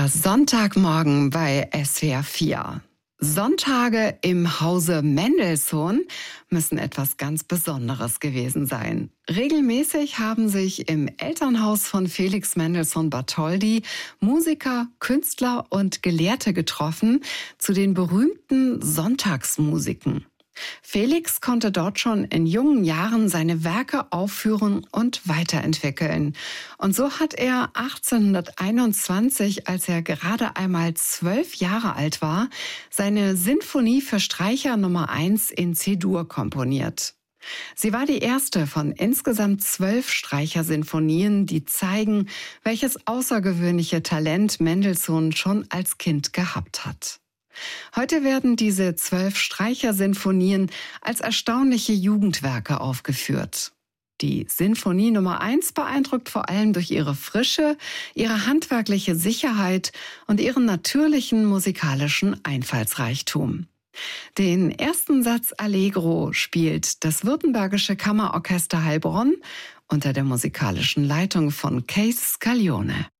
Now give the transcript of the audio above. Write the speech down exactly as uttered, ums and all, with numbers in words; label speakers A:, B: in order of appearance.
A: Der Sonntagmorgen bei S W R vier. Sonntage im Hause Mendelssohn müssen etwas ganz Besonderes gewesen sein. Regelmäßig haben sich im Elternhaus von Felix Mendelssohn Bartholdy Musiker, Künstler und Gelehrte getroffen zu den berühmten Sonntagsmusiken. Felix konnte dort schon in jungen Jahren seine Werke aufführen und weiterentwickeln. Und so hat er achtzehnhunderteinundzwanzig, als er gerade einmal zwölf Jahre alt war, seine Sinfonie für Streicher Nummer eins in C-Dur komponiert. Sie war die erste von insgesamt zwölf Streichersinfonien, die zeigen, welches außergewöhnliche Talent Mendelssohn schon als Kind gehabt hat. Heute werden diese zwölf Streichersinfonien als erstaunliche Jugendwerke aufgeführt. Die Sinfonie Nummer eins beeindruckt vor allem durch ihre Frische, ihre handwerkliche Sicherheit und ihren natürlichen musikalischen Einfallsreichtum. Den ersten Satz Allegro spielt das Württembergische Kammerorchester Heilbronn unter der musikalischen Leitung von Cees Scaglione.